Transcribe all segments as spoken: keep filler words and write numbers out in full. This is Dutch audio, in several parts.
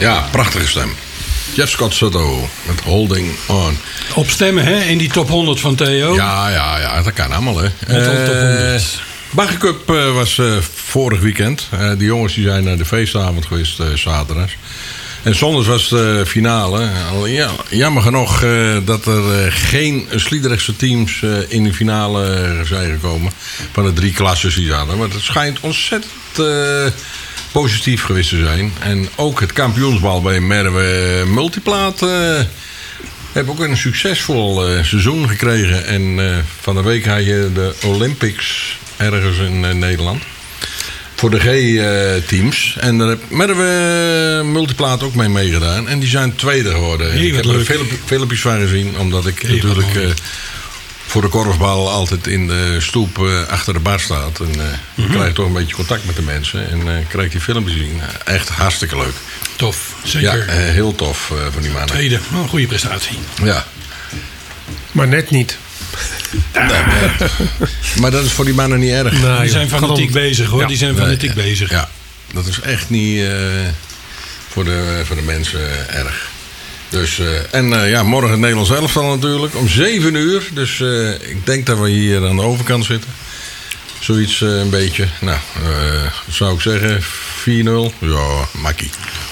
Ja, prachtige stem. Jeff Scott Soto met Holding On. Op stemmen, hè? In die top honderd van Theo. Ja, ja, ja, dat kan allemaal, hè. Met al top honderd. Bagger Cup uh, was uh, vorig weekend. Uh, die jongens die zijn naar de feestavond geweest, uh, zaterdag. En zondags was de finale. Al, ja, jammer genoeg uh, dat er uh, geen Sliedrechtse teams uh, in de finale uh, zijn gekomen. Van de drie klassen die zaten. Maar het schijnt ontzettend uh, positief geweest te zijn. En ook het kampioensbal bij Merwe Multiplaat uh, heeft ook een succesvol uh, seizoen gekregen. En uh, van de week had je de Olympics ergens in uh, Nederland. Voor de G-teams. En daar heeft Merwe Multiplaat ook mee meegedaan. En die zijn tweede geworden. Hey, ik heb er veel filmpjes van gezien. Omdat ik hey, natuurlijk uh, voor de korfbal altijd in de stoep uh, achter de bar staat. En uh, mm-hmm. je krijgt toch een beetje contact met de mensen. En uh, krijg die filmpjes zien. Uh, echt hartstikke leuk. Tof, zeker. Ja, uh, heel tof uh, van die mannen. Tweede, oh, een goede prestatie. Ja. Maar net niet. Nee, nee. Maar dat is voor die mannen niet erg. Nee, die zijn fanatiek bezig hoor. Ja. Die zijn fanatiek nee, bezig. Ja, dat is echt niet uh, voor, de, voor de mensen uh, erg. Dus, uh, en uh, ja, morgen het Nederlands elftal natuurlijk. Om zeven uur. Dus uh, ik denk dat we hier aan de overkant zitten. Zoiets uh, een beetje. Nou, uh, zou ik zeggen vier nul. Ja, makkie.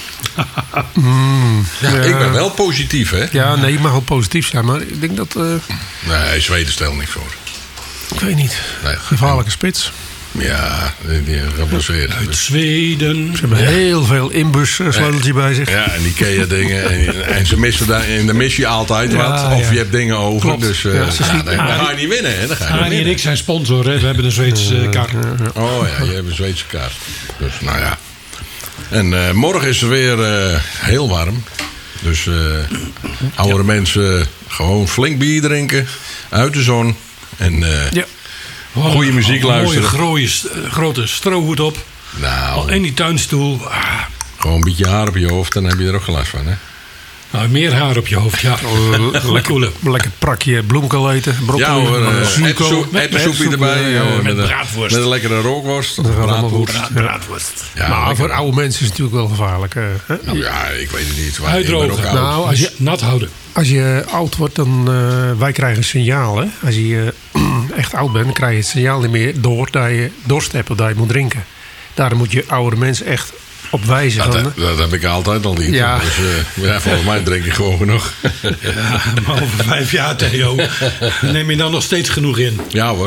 mm, ja, ja. Ik ben wel positief, hè? Ja, nee, je mag wel positief zijn, maar ik denk dat... Uh... Nee, Zweden stelt niks voor. Ik weet niet. Nee. Gevaarlijke spits. Ja, die, die geblesseerd. Uit Zweden. Ze hebben ja. heel veel inbussleuteltjes ja. bij zich. Ja, en die Ikea-dingen. En, en ze missen daar, en dan mis je altijd ja, wat. Of ja. je hebt dingen over. Klopt. Dus uh, ja, ja, dan, dan ga je niet winnen. Hè? Dan ga je Arie en ik zijn sponsor. Hè? We hebben een Zweedse uh, kaart. Oh ja, je hebt een Zweedse kaart. Dus nou ja. En uh, morgen is het weer uh, heel warm. Dus uh, oudere ja. mensen gewoon flink bier drinken. Uit de zon. En uh, ja. goede muziek een luisteren. Een mooie grote, grote strohoed op. Nou. En die tuinstoel. Ah. Gewoon een beetje haar op je hoofd. Dan heb je er ook gelast van, hè? Nou, meer haar op je hoofd, ja. Oh, lekker, lekker prakje bloemkool eten. Broccoli, ja hoor, uh, ettensoepje erbij. Ja, hoor, met, met, braadworst. Met een lekkere rookworst. Dat gaat allemaal goed. Braad, braadworst. Ja, maar lekker. Voor oude mensen is het natuurlijk wel gevaarlijk. Uh, nou, ja, ik weet het niet. Uitdrogen. Nou, als je, nat houden. Als je oud wordt, dan... Uh, wij krijgen een signaal, hè. Als je uh, echt oud bent, dan krijg je het signaal niet meer door dat je dorst hebt of dat je moet drinken. Daarom moet je oudere mensen echt op wijzen. Dat, van, dat, dat heb ik altijd al niet. Ja. Dus, uh, ja, volgens mij drink ik gewoon genoeg. Ja, maar over vijf jaar, Theo. Neem je dan nog steeds genoeg in? Ja hoor.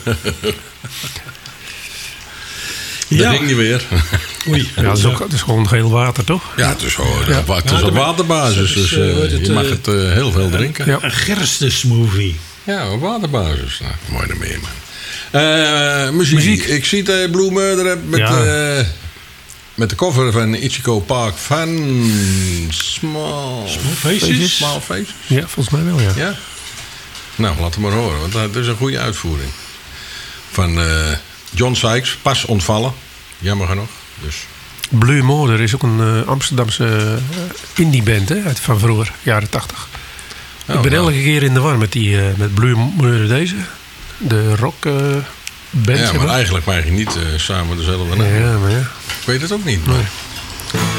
Ja. Dat ging niet weer. Oei. Ja, het is, ook, het is gewoon geel water, toch? Ja, het is, gewoon, Ja. het is op waterbasis. Dus uh, je mag het uh, heel veel drinken. Ja. Een gerstesmoothie. Ja, op waterbasis. Nou, mooi er meer, man. Uh, muziek. Muziek. Ik zie de Blue Murder met, Ja. uh, met de cover van Ichigo Park van Small, Small Faces. Small Faces. Ja, volgens mij wel, ja. Ja? Nou, laat het maar horen. Want dat is een goede uitvoering. Van uh, John Sykes, pas ontvallen. Jammer genoeg. Dus. Blue Murder is ook een uh, Amsterdamse uh, indieband, hè, uit van vroeger, jaren tachtig. Oh, ik ben nou. elke keer in de war met, die, uh, met Blue Murder deze. De rock uh, band. Ja, zeg maar maar eigenlijk mag je niet uh, samen dezelfde naam. Ja, maar ja. Ik weet het ook niet. Maar...